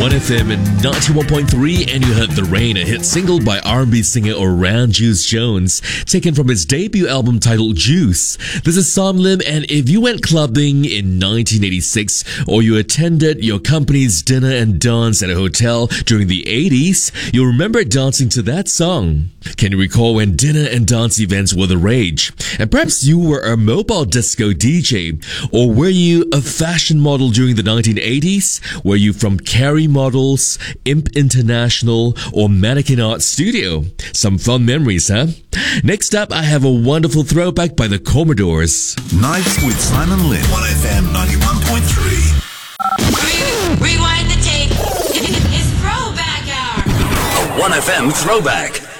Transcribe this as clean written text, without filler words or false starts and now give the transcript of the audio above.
1FM and 91.3, and you heard The Rain, a hit single by R&B singer Oran Juice Jones, taken from his debut album titled Juice. This is Sam Lim, and if you went clubbing in 1986 or you attended your company's dinner and dance at a hotel during the 80s, you'll remember dancing to that song. Can you recall when dinner and dance events were the rage? And perhaps you were a mobile disco DJ, or were you a fashion model during the 1980s? Were you from Carrie Models, Imp International, or Mannequin Art Studio? Some fun memories, huh? Next up, I have a wonderful throwback by the Commodores. Nights with Simon Lynn. 1FM 91.3. Rewind the tape. It's throwback hour. A 1FM throwback.